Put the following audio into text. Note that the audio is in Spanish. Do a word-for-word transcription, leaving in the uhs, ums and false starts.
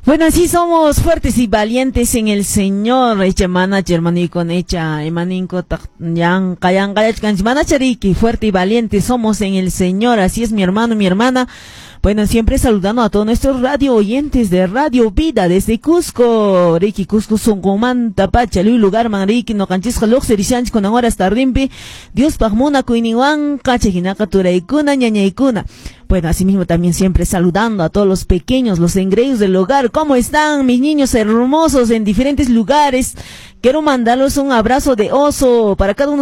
Bueno, así somos fuertes y valientes en el Señor. Echa mana, hermanico, echa, emaninco, yan, kayan, kayan, mana, chariki, fuerte y valiente somos en el Señor. Así es, mi hermano, mi hermana. Bueno, siempre saludando a todos nuestros radio oyentes de Radio Vida desde Cusco. Riki, Cusco, Songomanta, Pacha, Luis Lugar, Manriki, no canchis, Jalok, Serichanch, con ahora hasta Rimpi. Dios, Pagmuna, Kuiniwan, Kachejinaka, Turaikuna, Ñañaikuna. Bueno, asimismo también siempre saludando a todos los pequeños, los engreídos del hogar. ¿Cómo están mis niños hermosos en diferentes lugares? Quiero mandarles un abrazo de oso para cada uno